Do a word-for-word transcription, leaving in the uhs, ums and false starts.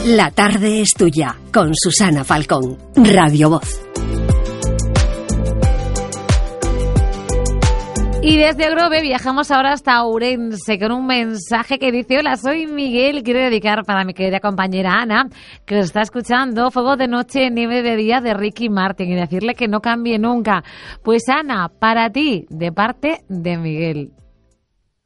La tarde es tuya, con Susana Falcón, Radio Voz. Y desde Grove viajamos ahora hasta Ourense con un mensaje que dice: hola, soy Miguel, quiero dedicar para mi querida compañera Ana, que está escuchando Fuego de Noche, Nieve de Día de Ricky Martin, y decirle que no cambie nunca. Pues Ana, para ti, de parte de Miguel.